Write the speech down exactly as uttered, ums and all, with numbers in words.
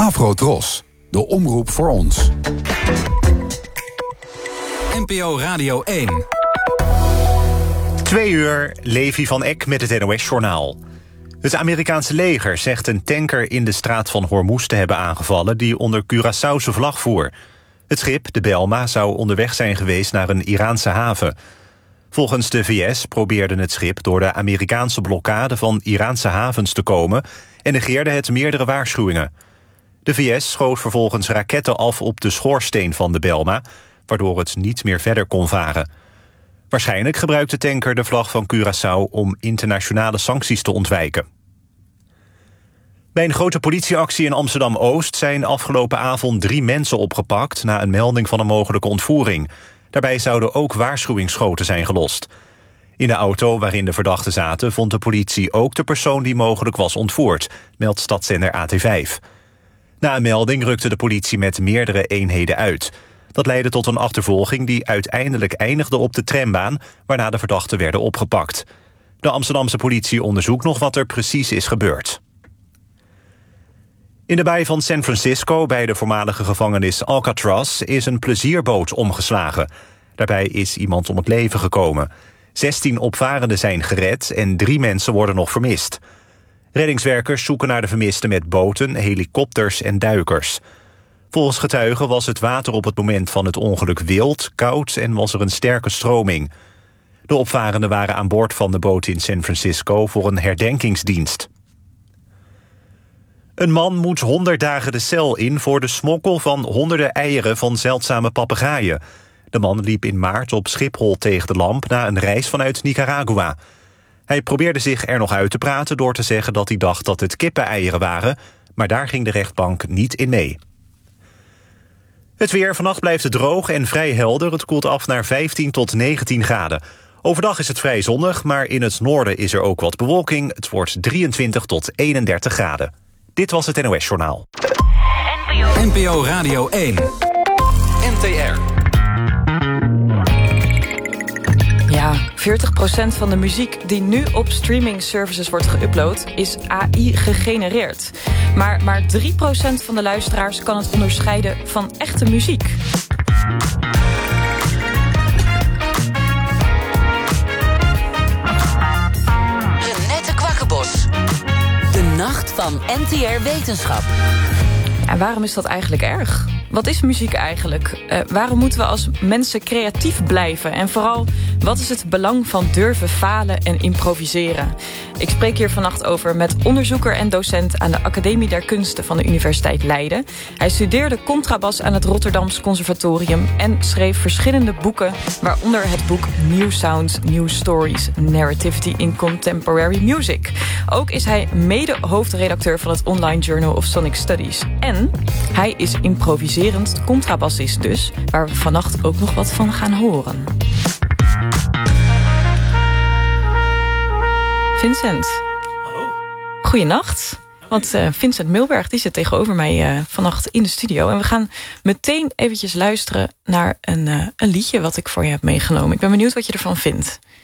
Afro-Tros, de omroep voor ons. N P O Radio één. Twee uur, Levi van Eck met het N O S-journaal. Het Amerikaanse leger zegt een tanker in de straat van Hormuz te hebben aangevallen die onder Curaçaose vlag voer. Het schip, de Belma, zou onderweg zijn geweest naar een Iraanse haven. Volgens de V S probeerde het schip door de Amerikaanse blokkade van Iraanse havens te komen en negeerde het meerdere waarschuwingen. De V S schoot vervolgens raketten af op de schoorsteen van de Belma, waardoor het niet meer verder kon varen. Waarschijnlijk gebruikt de tanker de vlag van Curaçao om internationale sancties te ontwijken. Bij een grote politieactie in Amsterdam-Oost zijn afgelopen avond drie mensen opgepakt na een melding van een mogelijke ontvoering. Daarbij zouden ook waarschuwingsschoten zijn gelost. In de auto waarin de verdachten zaten vond de politie ook de persoon die mogelijk was ontvoerd, meldt stadszender A T vijf. Na een melding rukte de politie met meerdere eenheden uit. Dat leidde tot een achtervolging die uiteindelijk eindigde op de trambaan, waarna de verdachten werden opgepakt. De Amsterdamse politie onderzoekt nog wat er precies is gebeurd. In de baai van San Francisco, bij de voormalige gevangenis Alcatraz, is een plezierboot omgeslagen. Daarbij is iemand om het leven gekomen. zestien opvarenden zijn gered en drie mensen worden nog vermist. Reddingswerkers zoeken naar de vermisten met boten, helikopters en duikers. Volgens getuigen was het water op het moment van het ongeluk wild, koud en was er een sterke stroming. De opvarenden waren aan boord van de boot in San Francisco voor een herdenkingsdienst. Een man moet honderd dagen de cel in voor de smokkel van honderden eieren van zeldzame papegaaien. De man liep in maart op Schiphol tegen de lamp na een reis vanuit Nicaragua. Hij probeerde zich er nog uit te praten door te zeggen dat hij dacht dat het kippeneieren waren, maar daar ging de rechtbank niet in mee. Het weer, vannacht blijft het droog en vrij helder. Het koelt af naar vijftien tot negentien graden. Overdag is het vrij zonnig, maar in het noorden is er ook wat bewolking. Het wordt drieëntwintig tot eenendertig graden. Dit was het N O S-journaal. N P O Radio één. N T R. Ja, veertig procent van de muziek die nu op streaming services wordt geüpload is A I gegenereerd. Maar maar drie procent van de luisteraars kan het onderscheiden van echte muziek. Renette Kwakkenbos. De nacht van N T R Wetenschap. En waarom is dat eigenlijk erg? Wat is muziek eigenlijk? Uh, waarom moeten we als mensen creatief blijven? En vooral, wat is het belang van durven falen en improviseren? Ik spreek hier vannacht over met onderzoeker en docent aan de Academie der Kunsten van de Universiteit Leiden. Hij studeerde contrabas aan het Rotterdams Conservatorium en schreef verschillende boeken, waaronder het boek New Sounds, New Stories, Narrativity in Contemporary Music. Ook is hij mede-hoofdredacteur van het Online Journal of Sonic Studies. En hij is improviserend contrabassist dus, waar we vannacht ook nog wat van gaan horen. Vincent. Hallo. Goeienacht. Want uh, Vincent Milberg die zit tegenover mij uh, vannacht in de studio. En we gaan meteen eventjes luisteren naar een, uh, een liedje wat ik voor je heb meegenomen. Ik ben benieuwd wat je ervan vindt.